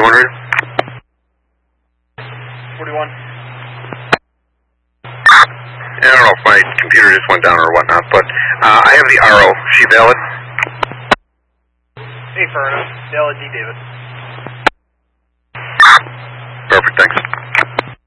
41 ready? 41. I don't know if my computer just went down or whatnot, but I have the RO. Is she valid? Hey, Furna. Valid D. David. Perfect, thanks.